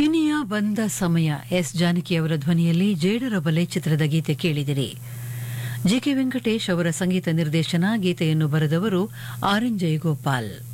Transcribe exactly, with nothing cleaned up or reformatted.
ಇನಿಯ ಬಂದ ಸಮಯ ಎಸ್ ಜಾನಕಿ ಅವರ ಧ್ವನಿಯಲ್ಲಿ ಜೇಡರ ಬಲೆ ಚಿತ್ರದ ಗೀತೆ ಕೇಳಿದಿರಿ. ಜಿ ಕೆ ವೆಂಕಟೇಶ್ ಅವರ ಸಂಗೀತ ನಿರ್ದೇಶನ. ಗೀತೆಯನ್ನು ಬರೆದವರು ಆರ್ ಎನ್ ಜಯಗೋಪಾಲ್.